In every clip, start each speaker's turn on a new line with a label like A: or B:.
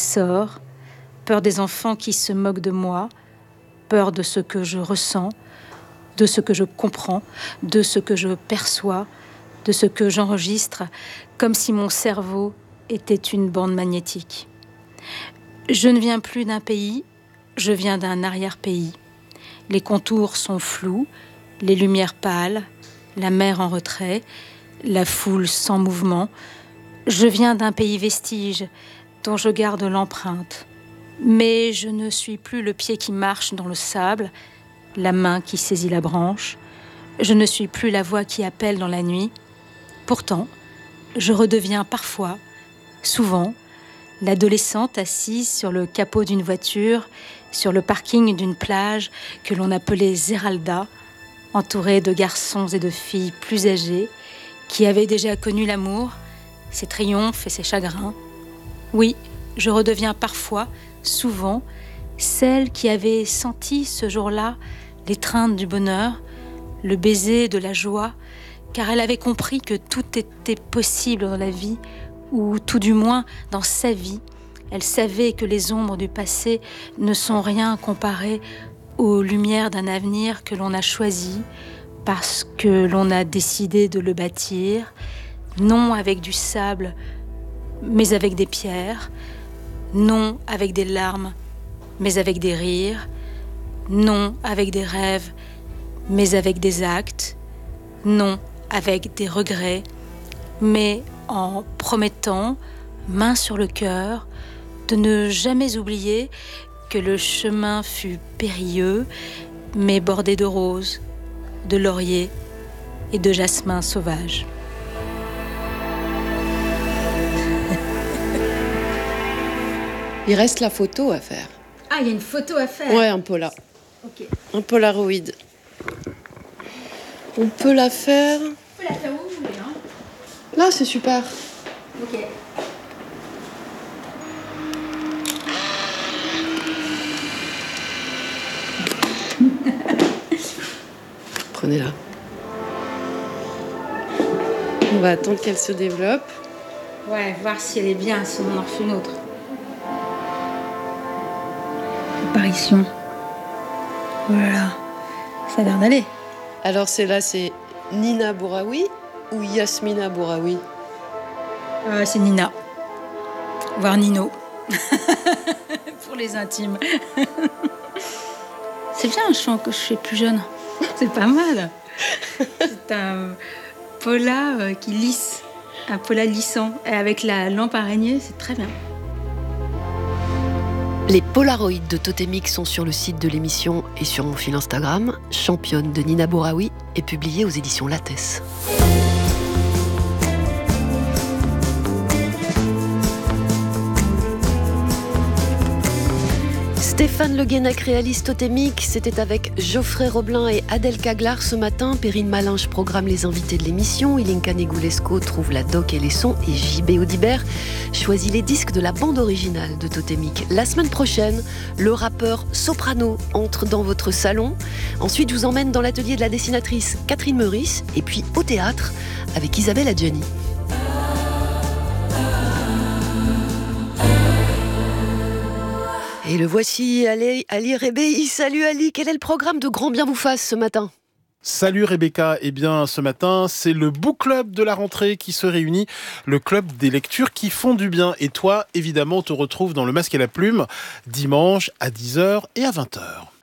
A: sort, peur des enfants qui se moquent de moi, peur de ce que je ressens, de ce que je comprends, de ce que je perçois, de ce que j'enregistre, comme si mon cerveau était une bande magnétique. Je ne viens plus d'un pays, je viens d'un arrière-pays. Les contours sont flous, les lumières pâles, la mer en retrait, la foule sans mouvement. Je viens d'un pays vestige dont je garde l'empreinte. Mais je ne suis plus le pied qui marche dans le sable, la main qui saisit la branche. Je ne suis plus la voix qui appelle dans la nuit. Pourtant, je redeviens parfois, souvent, l'adolescente assise sur le capot d'une voiture, sur le parking d'une plage que l'on appelait Zeralda, entourée de garçons et de filles plus âgés qui avaient déjà connu l'amour, ses triomphes et ses chagrins. Oui, je redeviens parfois, souvent, celle qui avait senti ce jour-là l'étreinte du bonheur, le baiser de la joie, car elle avait compris que tout était possible dans la vie, ou tout du moins dans sa vie. Elle savait que les ombres du passé ne sont rien comparées aux lumières d'un avenir que l'on a choisi parce que l'on a décidé de le bâtir, non avec du sable, mais avec des pierres, non avec des larmes, mais avec des rires, non avec des rêves, mais avec des actes, non avec des regrets, mais en promettant, main sur le cœur, de ne jamais oublier que le chemin fut périlleux, mais bordé de roses, de lauriers et de jasmins sauvages.
B: Il reste la photo à faire.
A: Ah, il y a une photo à faire.
B: Ouais, un pola.
A: Ok.
B: Un Polaroid. On peut la faire...
A: On peut la faire où vous voulez, hein.
B: Là, c'est super.
A: Ok.
B: Prenez-la. On va attendre qu'elle se développe.
A: Ouais, voir si elle est bien, sinon on en refait une autre. Apparition. Voilà. Ça a l'air d'aller.
B: Alors celle-là, c'est Nina Bouraoui ou Yasmina Bouraoui?
A: C'est Nina. Voire Nino. Pour les intimes. C'est bien un chant que je fais plus jeune. C'est pas mal. C'est un pola qui lisse. Un pola lissant. Et avec la lampe araignée, c'est très bien.
B: Les Polaroids de Totémique sont sur le site de l'émission et sur mon fil Instagram. Championne de Nina Bouraoui est publiée aux éditions Lattès. Stéphane Le Guenec réalise Totémique. C'était avec Geoffrey Roblin et Adèle Caglar ce matin. Perrine Malinge programme les invités de l'émission. Ilinka Negulesco trouve la doc et les sons. Et JB Audibert choisit les disques de la bande originale de Totémique. La semaine prochaine, le rappeur Soprano entre dans votre salon. Ensuite, je vous emmène dans l'atelier de la dessinatrice Catherine Meurice. Et puis au théâtre avec Isabelle Adjani. Et le voici, Ali Rebéi. Salut Ali, quel est le programme de Grand Bien vous fasse ce matin ?
C: Salut Rebecca, eh bien ce matin c'est le Book Club de la rentrée qui se réunit, le club des lectures qui font du bien. Et toi, évidemment, on te retrouve dans Le Masque et la Plume, dimanche à 10h et à 20h.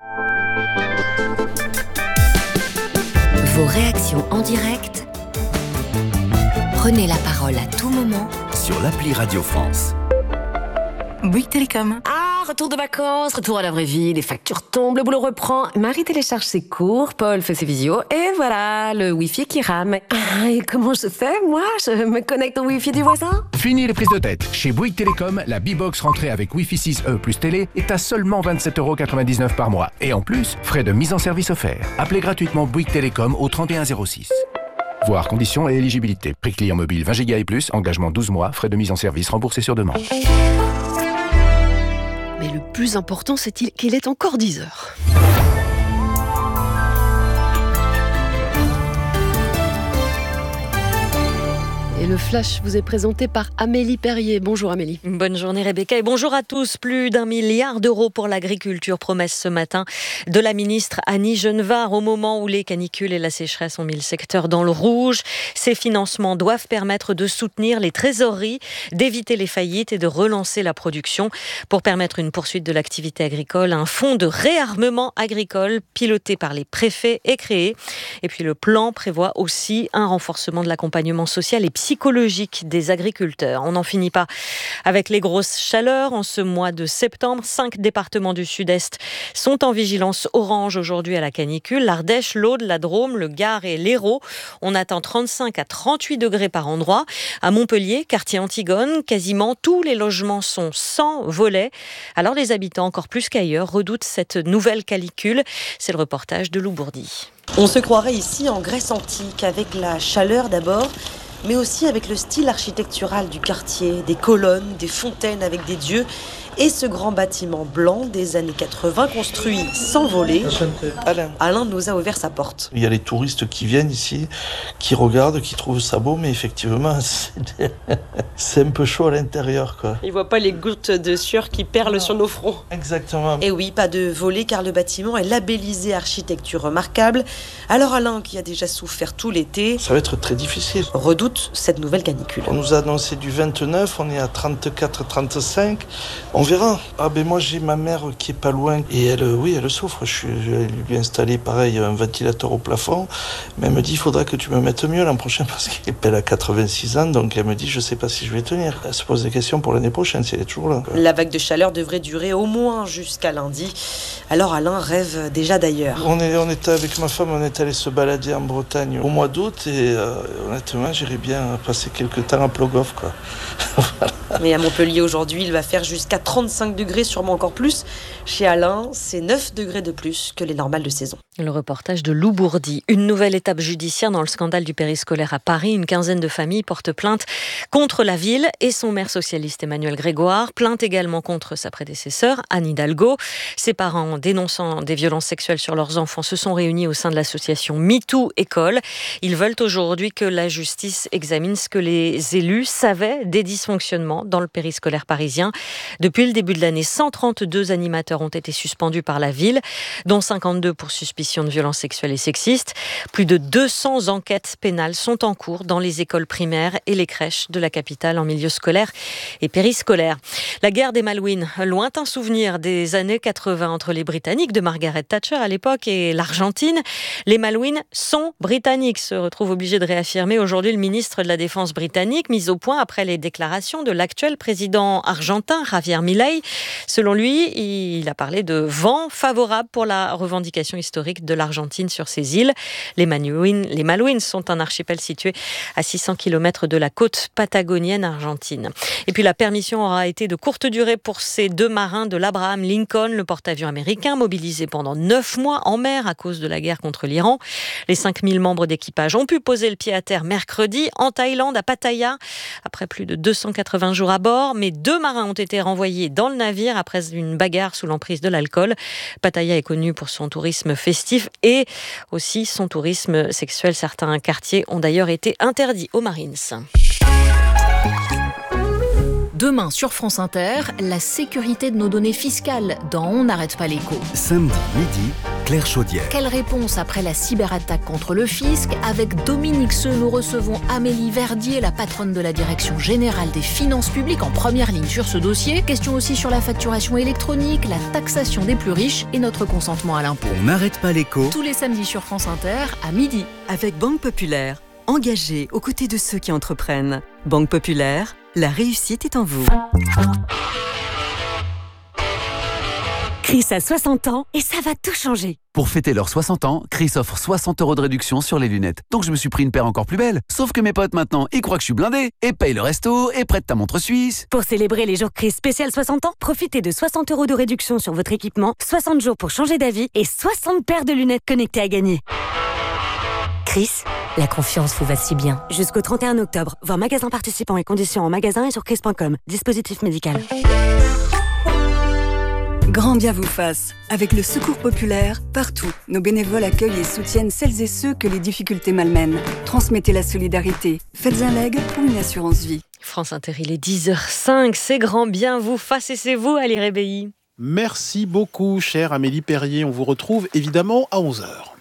D: Vos réactions en direct, prenez la parole à tout moment
E: sur l'appli Radio France.
D: Bouygues Télécom.
F: Retour de vacances, retour à la vraie vie, les factures tombent, le boulot reprend. Marie télécharge ses cours, Paul fait ses visios, et voilà, le Wi-Fi qui rame. Et comment je fais, moi? Je me connecte au Wi-Fi du voisin?
G: Fini les prises de tête. Chez Bouygues Télécom, la B-Box rentrée avec Wi-Fi 6E plus télé est à seulement 27,99€ par mois. Et en plus, frais de mise en service offerts. Appelez gratuitement Bouygues Télécom au 3106. Voir conditions et éligibilité. Prix client mobile 20 Go et plus, engagement 12 mois, frais de mise en service remboursés sur demande.
B: Mais le plus important, c'est qu'il est encore 10h. Et Et le flash vous est présenté par Amélie Perrier. Bonjour Amélie.
H: Bonne journée Rebecca et bonjour à tous. Plus d'1 milliard d'euros pour l'agriculture, promesse ce matin de la ministre Annie Genevard au moment où les canicules et la sécheresse ont mis le secteur dans le rouge. Ces financements doivent permettre de soutenir les trésoreries, d'éviter les faillites et de relancer la production. Pour permettre une poursuite de l'activité agricole, un fonds de réarmement agricole piloté par les préfets est créé. Et puis le plan prévoit aussi un renforcement de l'accompagnement social et psychologique des agriculteurs. On n'en finit pas avec les grosses chaleurs. En ce mois de septembre, 5 départements du Sud-Est sont en vigilance orange aujourd'hui à la canicule. L'Ardèche, l'Aude, la Drôme, le Gard et l'Hérault. On atteint 35 à 38 degrés par endroit. À Montpellier, quartier Antigone, quasiment tous les logements sont sans volets. Alors les habitants, encore plus qu'ailleurs, redoutent cette nouvelle canicule. C'est le reportage de Lou Bourdi.
I: On se croirait ici en Grèce antique, avec la chaleur d'abord, mais aussi avec le style architectural du quartier, des colonnes, des fontaines avec des dieux, et ce grand bâtiment blanc des années 80 construit sans voler. Alain nous a ouvert sa porte.
J: Il y a les touristes qui viennent ici, qui regardent, qui trouvent ça beau, mais effectivement, c'est un peu chaud à l'intérieur, quoi.
I: Ils voient pas les gouttes de sueur qui perlent sur nos fronts.
J: Exactement.
I: Et oui, pas de volet car le bâtiment est labellisé architecture remarquable. Alors Alain, qui a déjà souffert tout l'été,
J: ça va être très difficile.
I: Redoute cette nouvelle canicule.
J: On nous a annoncé du 29, on est à 34, 35. On verra. Ah ben moi j'ai ma mère qui est pas loin et elle souffre. Je lui ai installé pareil un ventilateur au plafond, mais elle me dit il faudra que tu me mettes mieux l'an prochain parce qu'elle a 86 ans, donc elle me dit je sais pas si je vais tenir. Elle se pose des questions pour l'année prochaine si elle est toujours là.
I: La vague de chaleur devrait durer au moins jusqu'à lundi. Alors Alain rêve déjà d'ailleurs.
J: On était avec ma femme, on est allé se balader en Bretagne au mois d'août et honnêtement j'irais bien passer quelques temps à Plogoff, quoi. Voilà.
I: Mais à Montpellier aujourd'hui, il va faire jusqu'à 35 degrés, sûrement encore plus. Chez Alain, c'est 9 degrés de plus que les normales de saison.
H: Le reportage de Lou Bourdi. Une nouvelle étape judiciaire dans le scandale du périscolaire à Paris. Une quinzaine de familles portent plainte contre la ville et son maire socialiste Emmanuel Grégoire. Plainte également contre sa prédécesseur, Anne Hidalgo. Ses parents, dénonçant des violences sexuelles sur leurs enfants, se sont réunis au sein de l'association MeToo École. Ils veulent aujourd'hui que la justice examine ce que les élus savaient des dysfonctionnements dans le périscolaire parisien. Depuis le début de l'année, 132 animateurs ont été suspendus par la ville, dont 52 pour suspicion de violences sexuelles et sexistes. Plus de 200 enquêtes pénales sont en cours dans les écoles primaires et les crèches de la capitale en milieu scolaire et périscolaire. La guerre des Malouines, lointain souvenir des années 80 entre les Britanniques de Margaret Thatcher à l'époque et l'Argentine. Les Malouines sont britanniques, se retrouve obligé de réaffirmer aujourd'hui le ministre de la Défense britannique, mis au point après les déclarations de l'actuel président argentin, Javier Milei. Selon lui, il a parlé de vent favorable pour la revendication historique de l'Argentine sur ces îles. Les Malouines sont un archipel situé à 600 km de la côte patagonienne argentine. Et puis la permission aura été de courte durée pour ces 2 marins de l'Abraham Lincoln, le porte-avions américain, mobilisé pendant 9 mois en mer à cause de la guerre contre l'Iran. Les 5000 membres d'équipage ont pu poser le pied à terre mercredi en Thaïlande, à Pattaya, après plus de 280 jours à bord. Mais 2 marins ont été renvoyés dans le navire après une bagarre sous l'emprise de l'alcool. Pattaya est connu pour son tourisme festif et aussi son tourisme sexuel. Certains quartiers ont d'ailleurs été interdits aux Marines.
K: Demain sur France Inter, la sécurité de nos données fiscales dans On n'arrête pas l'écho.
E: Samedi midi, Claire Chaudière.
K: Quelle réponse après la cyberattaque contre le fisc? Avec Dominique Seux, nous recevons Amélie Verdier, la patronne de la Direction Générale des Finances Publiques, en première ligne sur ce dossier. Question aussi sur la facturation électronique, la taxation des plus riches et notre consentement à l'impôt.
E: On n'arrête pas l'écho.
K: Tous les samedis sur France Inter, à midi.
L: Avec Banque Populaire, engagée aux côtés de ceux qui entreprennent. Banque Populaire, la réussite est en vous.
M: Chris a 60 ans et ça va tout changer.
E: Pour fêter leurs 60 ans, Chris offre 60 € de réduction sur les lunettes. Donc je me suis pris une paire encore plus belle. Sauf que mes potes maintenant, ils croient que je suis blindé et payent le resto et prêtent ta montre suisse.
M: Pour célébrer les jours Chris spécial 60 ans, profitez de 60 € de réduction sur votre équipement, 60 jours pour changer d'avis et 60 paires de lunettes connectées à gagner. Chris, la confiance vous va si bien. Jusqu'au 31 octobre, voir magasin participants et conditions en magasin et sur chris.com. Dispositif médical.
L: Grand
N: Grand bien vous fasse. Avec le Secours populaire, partout, nos bénévoles accueillent et soutiennent celles et ceux que les difficultés malmènent. Transmettez la solidarité. Faites un leg ou une assurance vie.
H: France Inter, il est 10h05. C'est grand bien vous fasse et c'est vous, Ali Rebéi.
C: Merci beaucoup, chère Amélie Perrier. On vous retrouve évidemment à 11h.